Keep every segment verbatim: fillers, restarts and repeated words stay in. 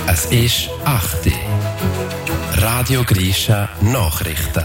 Es ist acht Uhr. Radio Grisha Nachrichten.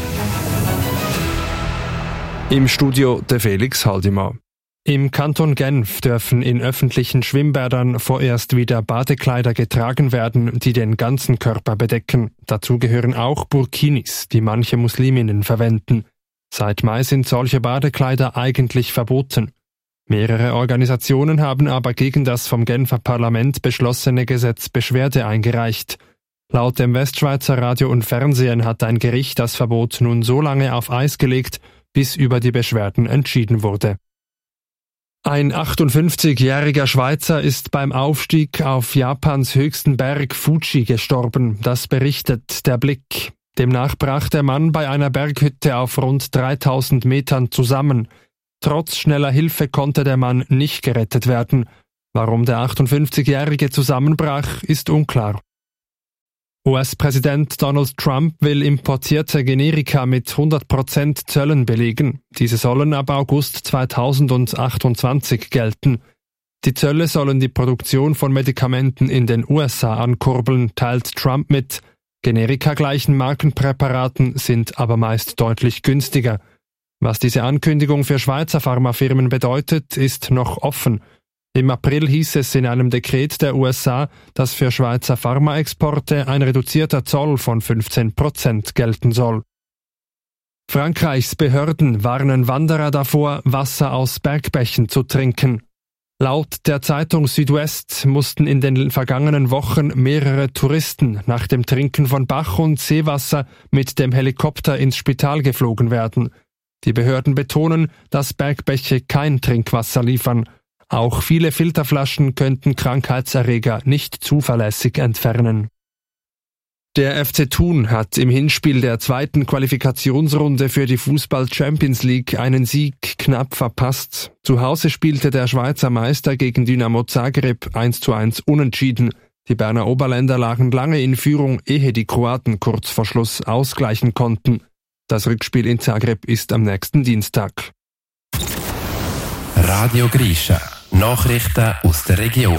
Im Studio der Felix Haldimann. Im Kanton Genf dürfen in öffentlichen Schwimmbädern vorerst wieder Badekleider getragen werden, die den ganzen Körper bedecken. Dazu gehören auch Burkinis, die manche Musliminnen verwenden. Seit Mai sind solche Badekleider eigentlich verboten. Mehrere Organisationen haben aber gegen das vom Genfer Parlament beschlossene Gesetz Beschwerde eingereicht. Laut dem Westschweizer Radio und Fernsehen hat ein Gericht das Verbot nun so lange auf Eis gelegt, bis über die Beschwerden entschieden wurde. Ein achtundfünfzigjähriger Schweizer ist beim Aufstieg auf Japans höchsten Berg Fuji gestorben. Das berichtet der Blick. Demnach brach der Mann bei einer Berghütte auf rund dreitausend Metern zusammen. Trotz schneller Hilfe konnte der Mann nicht gerettet werden. Warum der achtundfünfzigjährige zusammenbrach, ist unklar. U S-Präsident Donald Trump will importierte Generika mit hundert Prozent Zöllen belegen. Diese sollen ab August zweitausendachtundzwanzig gelten. Die Zölle sollen die Produktion von Medikamenten in den U S A ankurbeln, teilt Trump mit. Generika-gleichen Markenpräparaten sind aber meist deutlich günstiger. Was diese Ankündigung für Schweizer Pharmafirmen bedeutet, ist noch offen. Im April hieß es in einem Dekret der U S A, dass für Schweizer Pharmaexporte ein reduzierter Zoll von fünfzehn Prozent gelten soll. Frankreichs Behörden warnen Wanderer davor, Wasser aus Bergbächen zu trinken. Laut der Zeitung Südwest mussten in den vergangenen Wochen mehrere Touristen nach dem Trinken von Bach- und Seewasser mit dem Helikopter ins Spital geflogen werden. Die Behörden betonen, dass Bergbäche kein Trinkwasser liefern. Auch viele Filterflaschen könnten Krankheitserreger nicht zuverlässig entfernen. Der F C Thun hat im Hinspiel der zweiten Qualifikationsrunde für die Fußball-Champions League einen Sieg knapp verpasst. Zu Hause spielte der Schweizer Meister gegen Dynamo Zagreb eins zu eins unentschieden. Die Berner Oberländer lagen lange in Führung, ehe die Kroaten kurz vor Schluss ausgleichen konnten. Das Rückspiel in Zagreb ist am nächsten Dienstag. Radio Grisha. Nachrichten aus der Region.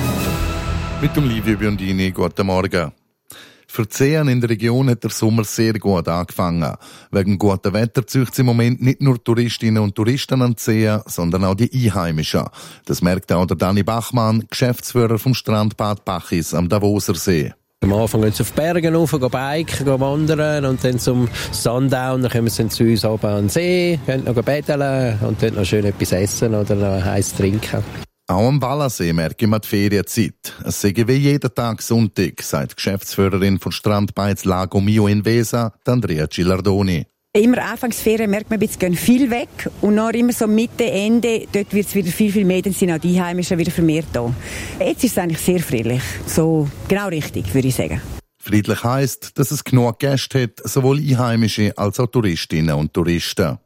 Mit dem Livio Biondini, guten Morgen. Für die Seen in der Region hat der Sommer sehr gut angefangen. Wegen gutem Wetter zieht es im Moment nicht nur Touristinnen und Touristen an die Seen, sondern auch die Einheimischen. Das merkt auch der Dani Bachmann, Geschäftsführer vom Strandbad Bachis am Davoser See. Am Anfang gehen sie auf die Berge rauf, gehen biken, gehen wandern und dann zum Sundown, dann kommen sie zu uns oben an den See, gehen noch betteln und dort noch schön etwas essen oder noch heiß trinken. Auch am Wallersee merken wir die Ferienzeit. Es sei wie jeden Tag Sonntag, sagt die Geschäftsführerin von Strandbeiz Lago Mio in Vesa, Andrea Gilardoni. Immer Anfangsferien merkt man, jetzt gehen viel weg und noch immer so Mitte, Ende, dort wird es wieder viel, viel mehr, dann sind auch die Einheimischen wieder vermehrt da. Jetzt ist es eigentlich sehr friedlich, so genau richtig, würde ich sagen. Friedlich heisst, dass es genug Gäste hat, sowohl Einheimische als auch Touristinnen und Touristen.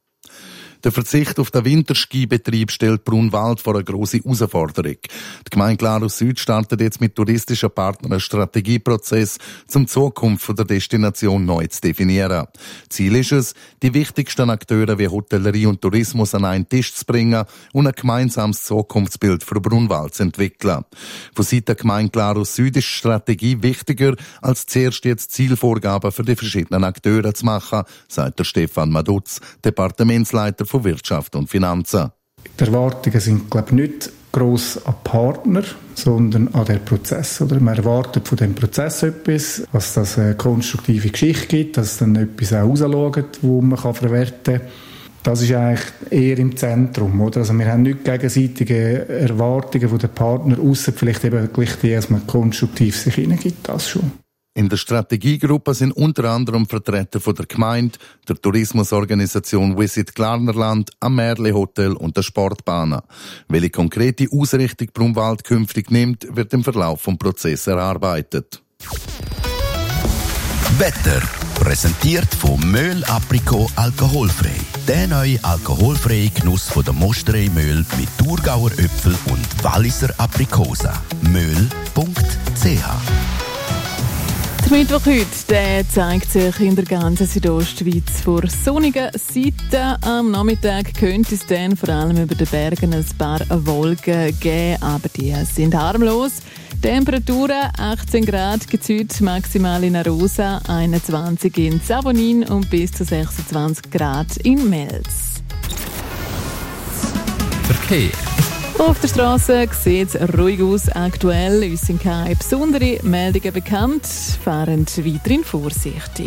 Der Verzicht auf den Winterskibetrieb stellt Brunwald vor eine grosse Herausforderung. Die Gemeinde Glarus Süd startet jetzt mit touristischen Partnern einen Strategieprozess, um die Zukunft der Destination neu zu definieren. Ziel ist es, die wichtigsten Akteure wie Hotellerie und Tourismus an einen Tisch zu bringen und ein gemeinsames Zukunftsbild für Brunwald zu entwickeln. Von Seiten der Gemeinde Glarus Süd ist die Strategie wichtiger, als zuerst jetzt Zielvorgaben für die verschiedenen Akteure zu machen, sagt der Stefan Madutz, Departementsleiter von Wirtschaft und Finanzen. Die Erwartungen sind, glaube ich, nicht gross an Partner, sondern an den Prozess. Oder? Man erwartet von dem Prozess etwas, dass das eine konstruktive Geschichte gibt, dass es dann etwas auch rausschaut, wo man kann verwerten kann. Das ist eigentlich eher im Zentrum. Oder? Also wir haben nicht gegenseitige Erwartungen von den Partnern, ausser vielleicht eben gleich die, dass man konstruktiv sich hineingibt, das schon. In der Strategiegruppe sind unter anderem Vertreter von der Gemeinde, der Tourismusorganisation Visit Glarnerland, am Merli Hotel und der Sportbahnen. Welche konkrete Ausrichtung Brunwald künftig nimmt, wird im Verlauf des Prozesses erarbeitet. Wetter präsentiert von Möhl Aprikot alkoholfrei. Der neue alkoholfreie Genuss von der Mosterei Möhl mit Thurgauer Äpfel und Walliser Aprikosen. möhl punkt c h Der Mittwoch heute der zeigt sich in der ganzen Südostschweiz vor sonnigen Seiten. Am Nachmittag könnte es dann vor allem über den Bergen ein paar Wolken geben, aber die sind harmlos. Temperaturen achtzehn Grad gibt es heute, maximal in Arosa, einundzwanzig in Savonin und bis zu sechsundzwanzig Grad in Mels. Verkehr. Auf der Straße sieht es ruhig aus. Aktuell uns sind keine besonderen Meldungen bekannt. Fahren weiterhin vorsichtig.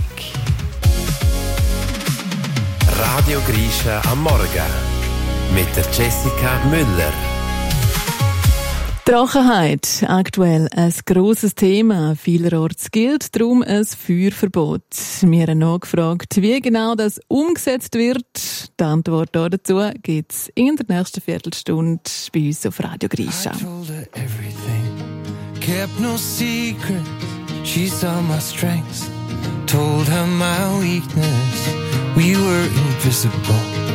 Radio Grisha am Morgen mit der Jessica Müller. Trockenheit, aktuell ein grosses Thema. Vielerorts gilt darum ein Feuerverbot. Wir haben nachgefragt, wie genau das umgesetzt wird. Die Antwort dazu gibt es in der nächsten Viertelstunde bei uns auf Radio Grisha. I told her everything, kept no secret. She saw my strengths, told her my weakness. We were invisible.